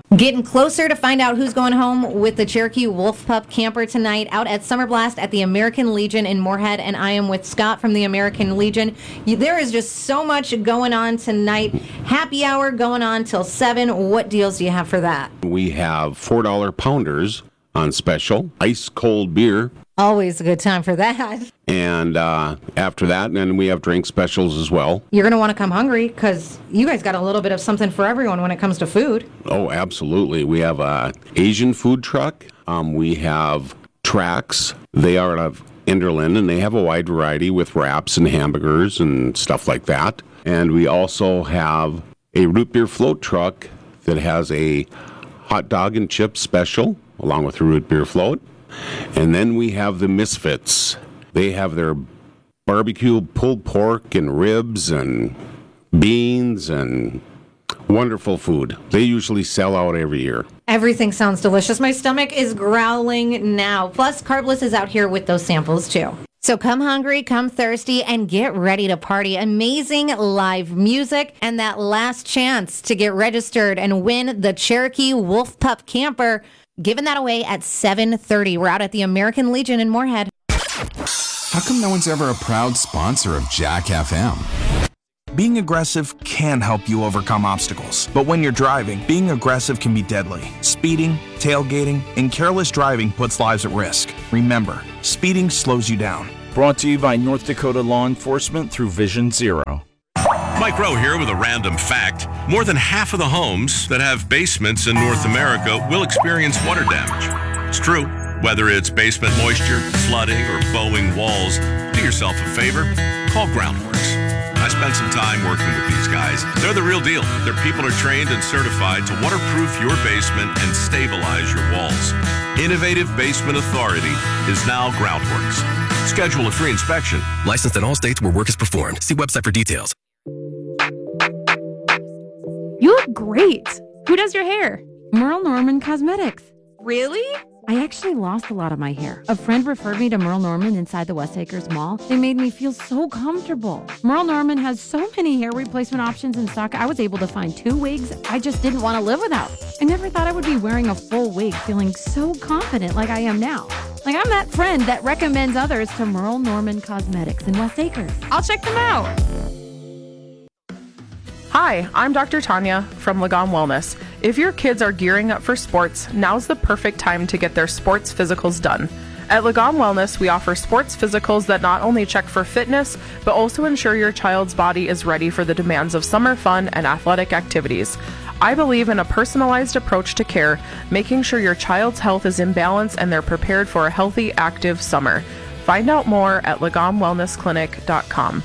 Getting closer to find out who's going home with the Cherokee Wolf Pup Camper tonight out at Summer Blast at the American Legion in Moorhead, and I am with Scott from the American Legion. There is just so much going on tonight. Happy hour going on till 7. What deals do you have for that? We have $4 pounders on special, ice cold beer. Always a good time for that. And after that, then we have drink specials as well. You're going to want to come hungry because you guys got a little bit of something for everyone when it comes to food. Oh, absolutely. We have a Asian food truck. We have Tracks. They are out of Enderlin, and they have a wide variety with wraps and hamburgers and stuff like that. And we also have a root beer float truck that has a hot dog and chip special along with a root beer float. And then we have the Misfits. They have their barbecue pulled pork and ribs and beans and wonderful food. They usually sell out every year. Everything sounds delicious. My stomach is growling now. Plus, Carbless is out here with those samples, too. So come hungry, come thirsty, and get ready to party. Amazing live music and that last chance to get registered and win the Cherokee Wolf Pup Camper. Giving that away at 7:30. We're out at the American Legion in Moorhead. How come no one's ever a proud sponsor of Jack FM? Being aggressive can help you overcome obstacles. But when you're driving, being aggressive can be deadly. Speeding, tailgating, and careless driving puts lives at risk. Remember, speeding slows you down. Brought to you by North Dakota Law Enforcement through Vision Zero. Mike Rowe here with a random fact. More than half of the homes that have basements in North America will experience water damage. It's true. Whether it's basement moisture, flooding, or bowing walls, do yourself a favor. Call Groundworks. I spent some time working with these guys. They're the real deal. Their people are trained and certified to waterproof your basement and stabilize your walls. Innovative Basement Authority is now Groundworks. Schedule a free inspection. Licensed in all states where work is performed. See website for details. You look great. Who does your hair? Merle Norman Cosmetics. Really? I actually lost a lot of my hair. A friend referred me to Merle Norman inside the West Acres Mall. They made me feel so comfortable. Merle Norman has so many hair replacement options in stock. I was able to find 2 wigs I just didn't want to live without. I never thought I would be wearing a full wig feeling so confident like I am now. Like I'm that friend that recommends others to Merle Norman Cosmetics in West Acres. I'll check them out. Hi, I'm Dr. Tanya from Lagon Wellness. If your kids are gearing up for sports, now's the perfect time to get their sports physicals done. At Lagon Wellness, we offer sports physicals that not only check for fitness, but also ensure your child's body is ready for the demands of summer fun and athletic activities. I believe in a personalized approach to care, making sure your child's health is in balance and they're prepared for a healthy, active summer. Find out more at LagonWellnessClinic.com.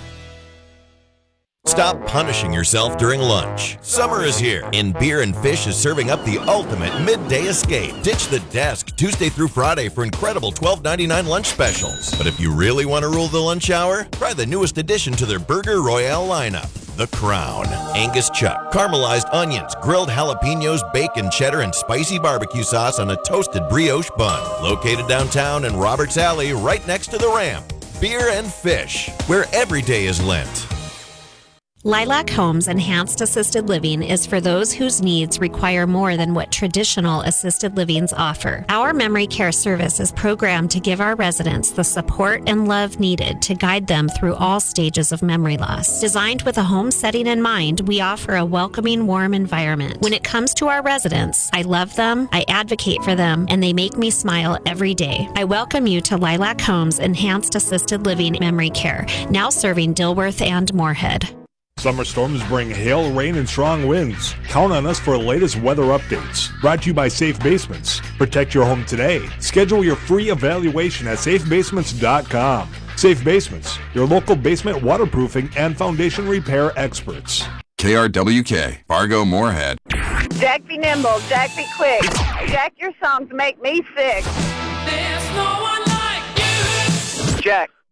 Stop punishing yourself during lunch. Summer is here, and Beer and Fish is serving up the ultimate midday escape. Ditch the desk Tuesday through Friday for incredible $12.99 lunch specials. But if you really want to rule the lunch hour, try the newest addition to their Burger Royale lineup, The Crown. Angus chuck, caramelized onions, grilled jalapenos, bacon, cheddar, and spicy barbecue sauce on a toasted brioche bun. Located downtown in Roberts Alley, right next to the ramp. Beer and Fish, where every day is Lent. Lilac Homes Enhanced Assisted Living is for those whose needs require more than what traditional assisted livings offer. Our memory care service is programmed to give our residents the support and love needed to guide them through all stages of memory loss. Designed with a home setting in mind, we offer a welcoming, warm environment. When it comes to our residents, I love them, I advocate for them, and they make me smile every day. I welcome you to Lilac Homes Enhanced Assisted Living Memory Care, now serving Dilworth and Moorhead. Summer storms bring hail, rain, and strong winds. Count on us for the latest weather updates. Brought to you by Safe Basements. Protect your home today. Schedule your free evaluation at safebasements.com. Safe Basements, your local basement waterproofing and foundation repair experts. KRWK, Fargo, Moorhead. Jack be nimble, Jack be quick. Jack, your songs make me sick. There's no one like you. Jack,